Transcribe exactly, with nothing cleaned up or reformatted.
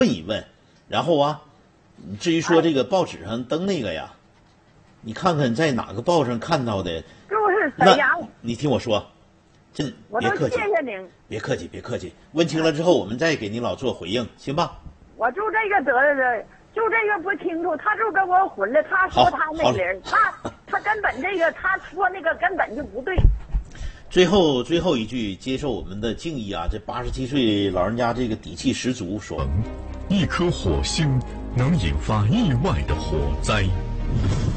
问一问，然后啊，至于说这个报纸上登那个呀，你看看在哪个报上看到的。 就是沈阳。 你听我说，这别客气， 谢谢您。 别客气，别客气。问清了之后，我们再给您老做回应，行吧？ 我就这个得的，就这个不清楚，他就跟我混了。他说他那人，他他根本这个他说那个根本就不对。 最后最后一句，接受我们的敬意啊！这八十七岁老人家这个底气十足，说， 一颗火星能引发意外的火灾。